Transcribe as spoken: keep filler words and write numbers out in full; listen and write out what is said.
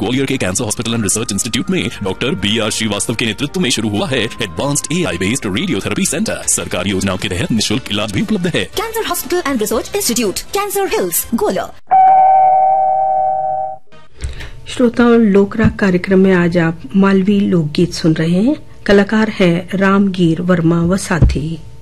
ग्वालियर के cancer hospital and research institute में doctor B are Srivastava के नेतृत्व में शुरू हुआ है एडवांस्ड ए आई बेस्ड रेडियोथेरेपी सेंटर। सरकारी योजनाओं के तहत निःशुल्क इलाज भी उपलब्ध है। Cancer hospital and research institute, cancer hills, Gwalior. श्रोताओं, लोकराग कार्यक्रम में आज आप मालवी लोकगीत सुन रहे हैं। कलाकार हैं रामगीर वर्मा व साथी।